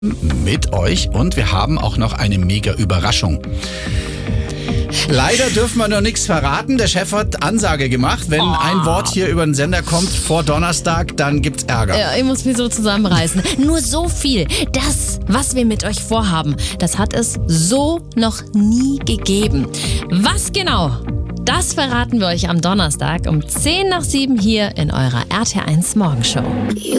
mit euch und wir haben auch noch eine mega Überraschung. Leider dürfen wir noch nichts verraten. Der Chef hat Ansage gemacht. Wenn ein Wort hier über den Sender kommt vor Donnerstag, dann gibt's Ärger. Ja, ich muss mich so zusammenreißen. Nur so viel. Das, was wir mit euch vorhaben, das hat es so noch nie gegeben. Was genau? Das verraten wir euch am Donnerstag um 6:50 hier in eurer RT1 Morgenshow.